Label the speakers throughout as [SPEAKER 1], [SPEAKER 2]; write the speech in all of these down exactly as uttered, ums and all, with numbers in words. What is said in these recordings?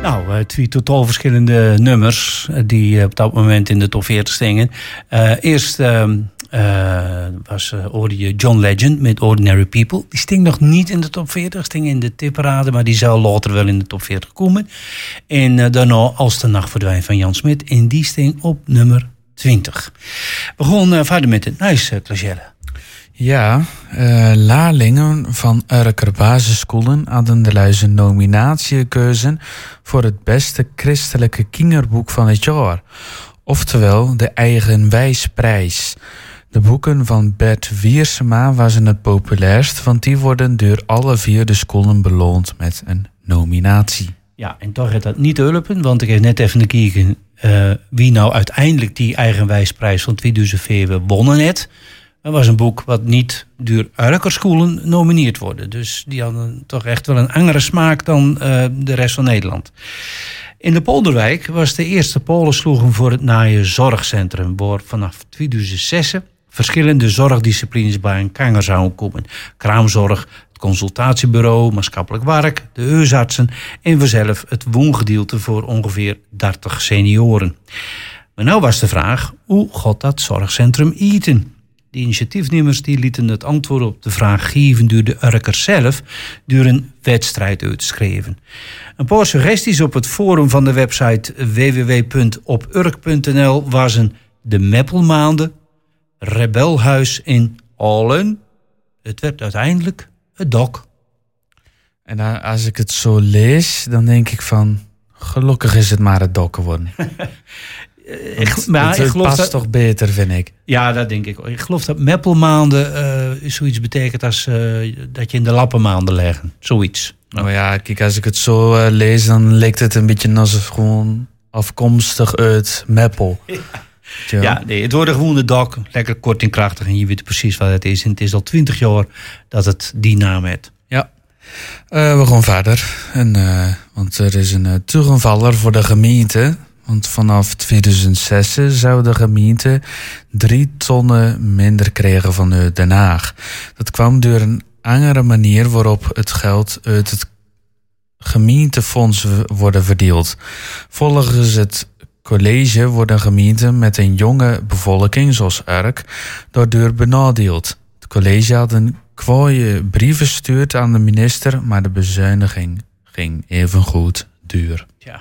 [SPEAKER 1] Nou, uh, twee totaal verschillende nummers die uh, op dat moment in de top veertig stingen. Uh, eerst uh, uh, was uh, hoorde je John Legend met Ordinary People. Die sting nog niet in de top veertig, sting in de tipparade, maar die zou later wel in de top veertig komen. En uh, daarna Als de Nacht Verdwijnt van Jan Smit. En die sting op nummer twintig. We gaan uh, verder met het nieuws, uh, Clagelle.
[SPEAKER 2] Ja, uh, leerlingen van Urker basisscholen hadden de luize nominatie gekozen voor het beste christelijke kinderboek van het jaar. Oftewel de Eigenwijsprijs. De boeken van Bert Wiersema waren het populairst, want die worden door alle vier de scholen beloond met een nominatie.
[SPEAKER 1] Ja, en toch gaat dat niet helpen, want ik heb net even gekeken uh, wie nou uiteindelijk die Eigenwijsprijs van tweeduizend vier wonnen heeft. Dat was een boek wat niet door Urkerscholen nomineerd worden. Dus die hadden toch echt wel een andere smaak dan uh, de rest van Nederland. In de Polderwijk was de eerste polensloegen voor het naaie zorgcentrum, waar vanaf tweeduizend zes verschillende zorgdisciplines bij een kanger zouden komen. Kraamzorg, het consultatiebureau, maatschappelijk werk, de huisartsen en vanzelf het woongedeelte voor ongeveer dertig senioren. Maar nou was de vraag, hoe gaat dat zorgcentrum eten? De initiatiefnemers die lieten het antwoord op de vraag geven door de Urkers zelf door een wedstrijd uit te schrijven. Een paar suggesties op het forum van de website w w w punt op urk punt n l waren de Meppelmaanden, Rebelhuis in Allen. Het werd uiteindelijk het Dok.
[SPEAKER 2] En als ik het zo lees, dan denk ik van, gelukkig is het maar het Dok geworden. Ik, maar het, het ik geloof past dat, toch beter, vind ik.
[SPEAKER 1] Ja, dat denk ik. Ik geloof dat Meppelmaanden uh, zoiets betekent als uh, dat je in de lappenmaanden leggen. Zoiets.
[SPEAKER 2] Nou ja, kijk, als ik het zo uh, lees, dan lijkt het een beetje alsof gewoon afkomstig uit Meppel. Ja.
[SPEAKER 1] Ja, ja, nee, het wordt gewoon de Dok. Lekker kort en krachtig en je weet precies wat het is. En het is al twintig jaar dat het die naam heeft.
[SPEAKER 2] Ja. Uh, we gaan verder. En, uh, want er is een uh, tegenvaller voor de gemeente. Want vanaf tweeduizend zes zou de gemeente drie tonnen minder krijgen van Den Haag. Dat kwam door een andere manier waarop het geld uit het gemeentefonds worden verdeeld. Volgens het college worden gemeenten met een jonge bevolking, zoals Urk, daardoor benadeeld. Het college had een kwaaie brief gestuurd aan de minister, maar de bezuiniging ging evengoed duur.
[SPEAKER 1] Ja.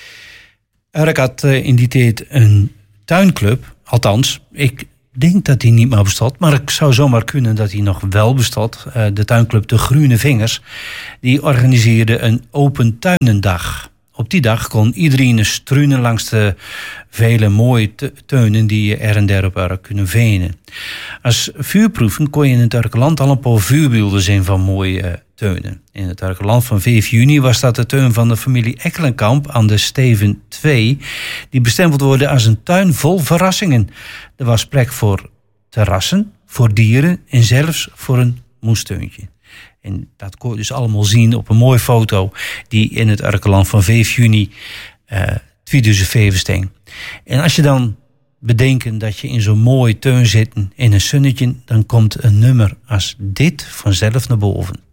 [SPEAKER 1] Urk had in die tijd een tuinclub. Althans, ik denk dat die niet meer bestaat. Maar het zou zomaar kunnen dat die nog wel bestaat. De tuinclub De Groene Vingers. Die organiseerde een open tuinendag. Op die dag kon iedereen struinen langs de vele mooie tuinen die je er en der op Urk kunnen venen. Als vuurproeven kon je in het Urkerland al een paar vuurbeelden zien van mooie uh, tuinen. In het Urkerland van vijf juni was dat de tuin van de familie Ekkelenkamp aan de Steven twee, die bestempeld worden als een tuin vol verrassingen. Er was plek voor terrassen, voor dieren en zelfs voor een moestuintje. En dat kon je dus allemaal zien op een mooie foto die in het Urkerland van vijf juni uh, tweeduizend vier sting. En als je dan bedenkt dat je in zo'n mooie tuin zit in een zonnetje, dan komt een nummer als dit vanzelf naar boven.